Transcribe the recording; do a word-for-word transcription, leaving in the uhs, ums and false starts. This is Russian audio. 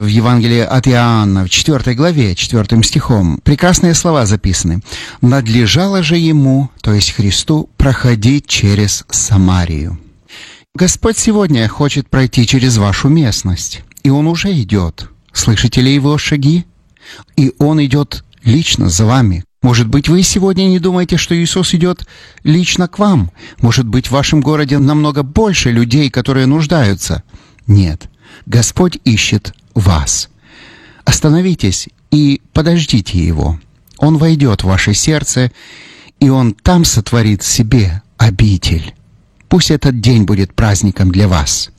В Евангелии от Иоанна, в четвёртой главе, четвёртым стихом, прекрасные слова записаны. «Надлежало же ему, то есть Христу, проходить через Самарию». Господь сегодня хочет пройти через вашу местность, и Он уже идет. Слышите ли Его шаги? И Он идет лично за вами. Может быть, вы сегодня не думаете, что Иисус идет лично к вам? Может быть, в вашем городе намного больше людей, которые нуждаются? Нет, Господь ищет вас. Остановитесь и подождите Его. Он войдет в ваше сердце, и Он там сотворит себе обитель. Пусть этот день будет праздником для вас.